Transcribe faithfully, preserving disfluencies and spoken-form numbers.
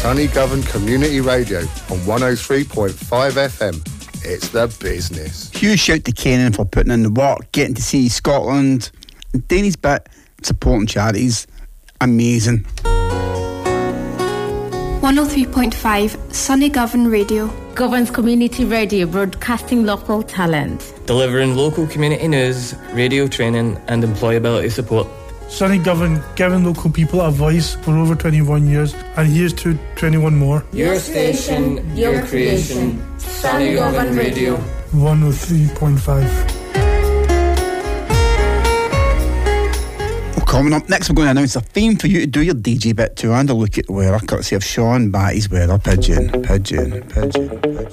Sunnygovan Community Radio on one oh three point five F M. It's the business. Huge shout to Kenan for putting in the work, getting to see Scotland. And Danny's bit, supporting charities. Amazing. one oh three point five Sunnygovan Radio. Govern's community radio, broadcasting local talent. Delivering local community news, radio training and employability support. Sunnygovan, giving local people a voice for over twenty-one years, and here's to twenty-one more. Your station, your creation, Sunnygovan Radio. one oh three point five. Well, coming up next, we're going to announce a theme for you to do your D J bit to, and a look at the weather, courtesy of Sean Batty's Weather Pigeon. Pigeon, pigeon, pigeon.